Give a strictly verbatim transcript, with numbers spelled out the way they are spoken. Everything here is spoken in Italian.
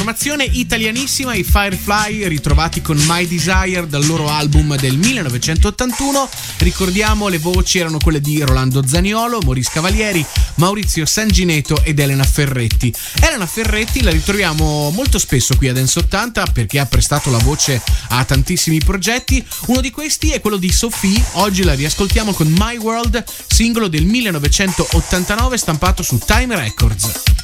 Formazione italianissima, i Firefly, ritrovati con My Desire dal loro album del millenovecentottantuno. Ricordiamo, le voci erano quelle di Rolando Zaniolo, Maurice Cavalieri, Maurizio Sangineto ed Elena Ferretti. Elena Ferretti la ritroviamo molto spesso qui a Dance ottanta perché ha prestato la voce a tantissimi progetti. Uno di questi è quello di Sophie. Oggi la riascoltiamo con My World, singolo del millenovecentottantanove stampato su Time Records.